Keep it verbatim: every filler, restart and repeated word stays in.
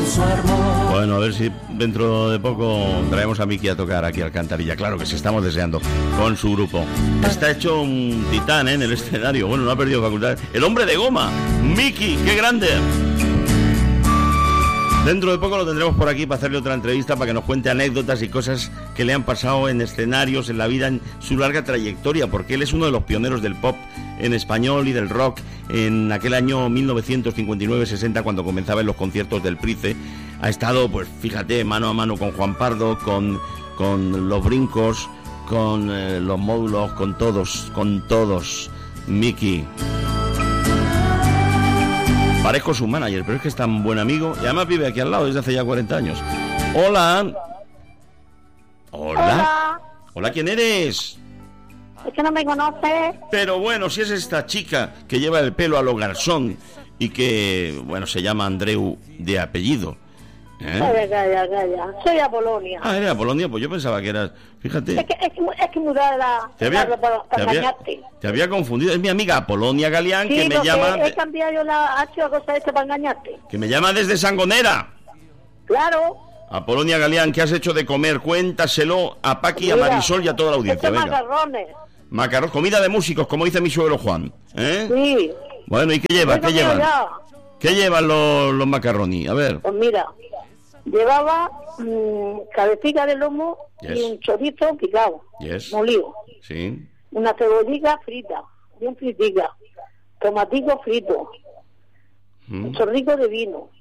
Bueno, a ver si dentro de poco traemos a Miki a tocar aquí Alcantarilla. Claro que sí, estamos deseando, con su grupo. Está hecho un titán, ¿eh?, en el escenario. Bueno, no ha perdido facultad. El hombre de goma, Miki, qué grande. Dentro de poco lo tendremos por aquí para hacerle otra entrevista, para que nos cuente anécdotas y cosas que le han pasado en escenarios, en la vida, en su larga trayectoria, porque él es uno de los pioneros del pop en español y del rock en aquel año mil novecientos cincuenta y nueve sesenta, cuando comenzaba en los conciertos del Price. Ha estado, pues fíjate, mano a mano con Juan Pardo, con, con Los Brincos, con eh, Los Módulos, con todos, con todos. Miki. Parezco su manager, pero es que es tan buen amigo y además vive aquí al lado desde hace ya cuarenta años. Hola. Hola. Hola. Hola, ¿quién eres? Es que no me conoces. Pero bueno, si es esta chica que lleva el pelo a lo garzón y que, bueno, se llama Andreu de apellido. ¿Eh? Calla, calla, calla. Soy Apolonia. Ah, era Apolonia, pues yo pensaba que eras... Fíjate. Es que, es que, es que mudar la... Te había, para, para te, había, engañarte. te había confundido. Es mi amiga Apolonia Galeán, Sí, que me llama... he cambiado yo la H o cosa esta para engañarte. Que me llama desde Sangonera. Claro. Apolonia Galeán, ¿qué has hecho de comer? Cuéntaselo a Paqui, Mira, a Marisol y a toda la audiencia. Estos Venga. macarrones. Macarrón, comida de músicos, como dice mi suegro Juan. ¿Eh? Sí. Bueno, ¿y qué lleva? ¿Qué llevan? Ya. ¿Qué llevan los, los macarronis? A ver. Pues mira, llevaba mmm, cabecita de lomo, yes, y un chorizo picado, yes, molido. Sí. Una cebollita frita, bien fritica, tomatico frito, mm, un chorrico de vino,